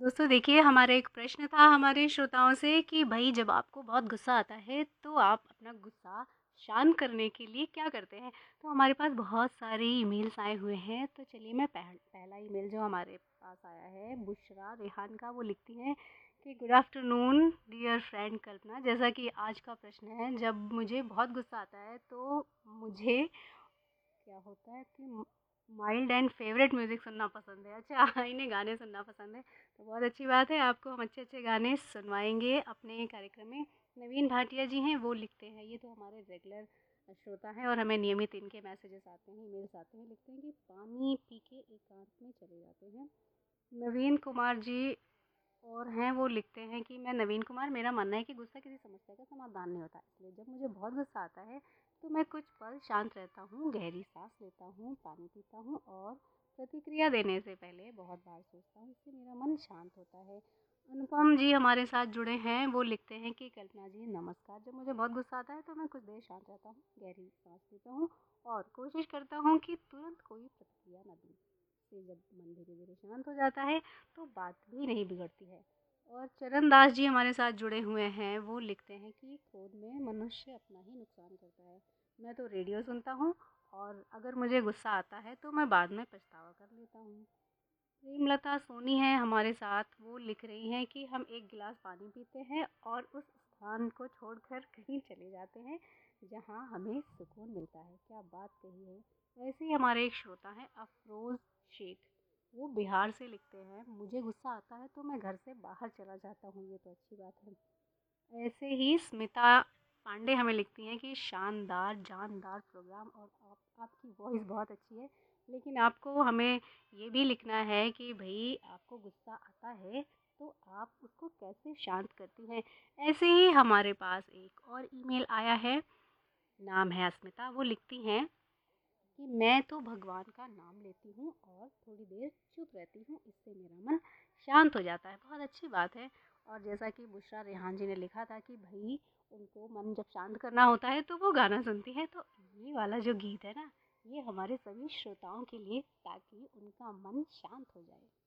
दोस्तों देखिए, हमारा एक प्रश्न था हमारे श्रोताओं से कि भई जब आपको बहुत गुस्सा आता है तो आप अपना गुस्सा शांत करने के लिए क्या करते हैं? तो हमारे पास बहुत सारे ईमेल्स आए हुए हैं, तो चलिए मैं पहला ईमेल जो हमारे पास आया है बुशरा रेहान का, वो लिखती हैं कि गुड आफ्टरनून डियर फ्रेंड कल्पना। जैसा कि आज का प्रश्न है, जब मुझे बहुत गुस्सा आता है तो मुझे क्या होता है कि माइल्ड एंड फेवरेट म्यूज़िक सुनना पसंद है। अच्छा इन्हें गाने सुनना पसंद है, तो बहुत अच्छी बात है, आपको हम अच्छे-अच्छे गाने सुनवाएँगे अपने कार्यक्रम में। नवीन भाटिया जी हैं, वो लिखते हैं, ये तो हमारे रेगुलर श्रोता हैं और हमें नियमित इनके मैसेजेस आते हैं, ईमेल्स आते हैं, लिखते हैं कि पानी पी के एकांत में चले जाते हैं। नवीन कुमार जी और हैं, वो लिखते हैं कि मैं नवीन कुमार, मेरा मानना है कि गुस्सा किसी समस्या का समाधान नहीं होता, इसलिए जब मुझे बहुत गुस्सा आता है तो मैं कुछ पल शांत रहता हूँ, गहरी सांस लेता हूँ, पानी पीता हूँ और प्रतिक्रिया देने से पहले बहुत बार सोचता हूँ, इससे मेरा मन शांत होता है। अनुपम जी हमारे साथ जुड़े हैं, वो लिखते हैं कि कल्पना जी नमस्कार, जब मुझे बहुत गुस्सा आता है तो मैं कुछ देर शांत रहता हूँ, गहरी सांस लेता हूँ और कोशिश करता हूँ कि तुरंत कोई प्रतिक्रिया न दूँ। से जब मन धीरे धीरे शांत हो जाता है तो बात भी नहीं बिगड़ती है। और चरण दास जी हमारे साथ जुड़े हुए हैं, वो लिखते हैं कि क्रोध में मनुष्य अपना ही नुकसान करता है। मैं तो रेडियो सुनता हूँ और अगर मुझे गुस्सा आता है तो मैं बाद में पछतावा कर लेता हूँ। प्रेमलता सोनी है हमारे साथ, वो लिख रही हैं कि हम एक गिलास पानी पीते हैं और उस स्थान को छोड़कर कहीं चले जाते हैं जहाँ हमें सुकून मिलता है। क्या बात कही है। ऐसे ही हमारे एक श्रोता हैं अफरोज़ शेख, वो बिहार से लिखते हैं, मुझे गुस्सा आता है तो मैं घर से बाहर चला जाता हूँ, ये तो अच्छी बात है। ऐसे ही स्मिता पांडे हमें लिखती हैं कि शानदार जानदार प्रोग्राम और आपकी वॉइस बहुत अच्छी है, लेकिन आपको हमें ये भी लिखना है कि भई आपको गुस्सा आता है तो आप उसको कैसे शांत करती हैं। ऐसे ही हमारे पास एक और ईमेल आया है, नाम है अस्मिता, वो लिखती हैं कि मैं तो भगवान का नाम लेती हूँ और थोड़ी देर चुप रहती हूँ, इससे मेरा मन शांत हो जाता है। बहुत अच्छी बात है। और जैसा कि बुशरा रेहान जी ने लिखा था कि भई उनको मन जब शांत करना होता है तो वो गाना सुनती हैं, तो ये वाला जो गीत है ना, ये हमारे सभी श्रोताओं के लिए, ताकि उनका मन शांत हो जाए।